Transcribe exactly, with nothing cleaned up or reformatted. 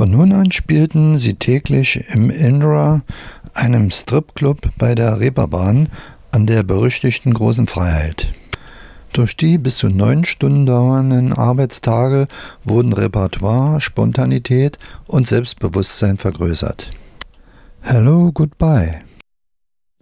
Von nun an spielten sie täglich im Indra, einem Stripclub bei der Reeperbahn an der berüchtigten Großen Freiheit. Durch die bis zu neun Stunden dauernden Arbeitstage wurden Repertoire, Spontanität und Selbstbewusstsein vergrößert. Hello, goodbye.